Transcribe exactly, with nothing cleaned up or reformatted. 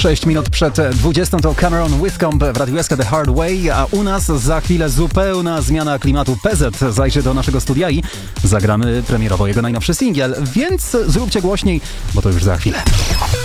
sześć minut przed dwudziestą to Cameron Whitcomb w Radiu S K The Hard Way, a u nas za chwilę zupełna zmiana klimatu. P Z zajrzy do naszego studia i zagramy premierowo jego najnowszy singiel, więc zróbcie głośniej, bo to już za chwilę.